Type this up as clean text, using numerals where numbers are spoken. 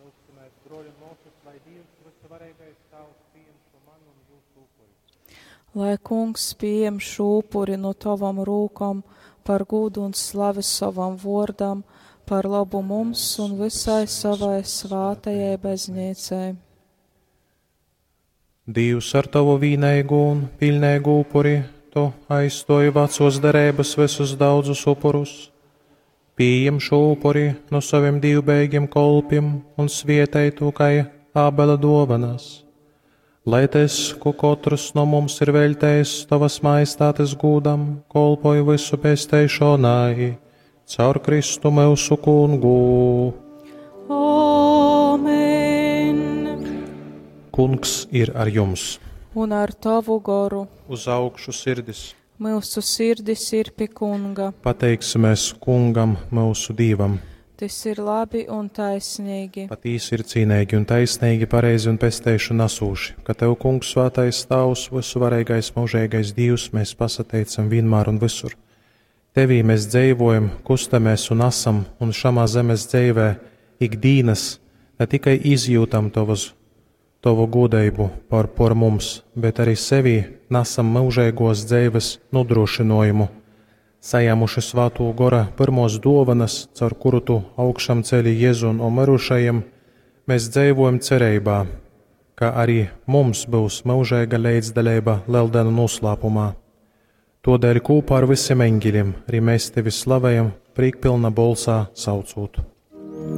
Lai Kungs pieņem šo upuri no tavam rūkam par godu un slavu savam vārdam, par labu mums un visai savai svātajai baznīcai. Dievs, ar tavu vīneigu un pilneigu upuri, tu aizstoji vecos derības visus daudzus upurus. Pieņem šo upuri no saviem divbeigiem kolpiem un svietēji to kai Ābela dovanas. Lai tas, ko katrs no mums ir veltējis tavas maistātes gūdam, kolpoju visu pesteišanai, caur Kristu mūsu Kungu. Āmen! Kungs ir ar jums. Un ar tavu garu. Uz augšu sirdis. Mūsu sirdis ir pie Kunga. Pateiksimies Kungam, mūsu Dievam. Tas ir labi un taisnīgi. Patīs ir cīnīgi un taisnīgi, pareizi un pestējuši nasūši, ka Tev, Kungs, svētais Tavs, visuvarīgais, mūžīgais Dievs, mēs pasateicam vienmēr un visur. Tevī mēs dzīvojam, kustamies un esam, un šamā zemes dzīvē ikdienas ne tikai izjūtam Tavu godību par mums, bet arī sevī nesam mūžīgos dzīves nodrošinājumu. Sajāmuši svāto gora pirmos dovanas, caur kuru tu augšām ceļi Jēzu un mirušajiem, mēs dzīvojam cerībā, ka arī mums būs mūžīga līdzdalība Leldenu noslēpumā. Todēļ kopā ar visiem eņģeļiem arī mēs Tevi slavējam, prīkpilna balsā saucot.